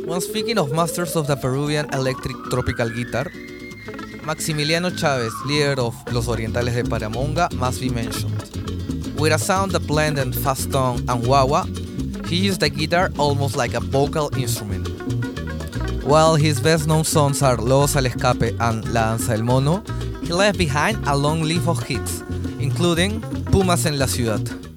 When speaking of masters of the Peruvian electric tropical guitar, Maximiliano Chávez, leader of Los Orientales de Paramonga, must be mentioned. With a sound that blended fast tone and wah-wah, he used the guitar almost like a vocal instrument. While his best-known songs are Lobos al Escape and La Danza del Mono, he left behind a long list of hits, including Pumas en la Ciudad.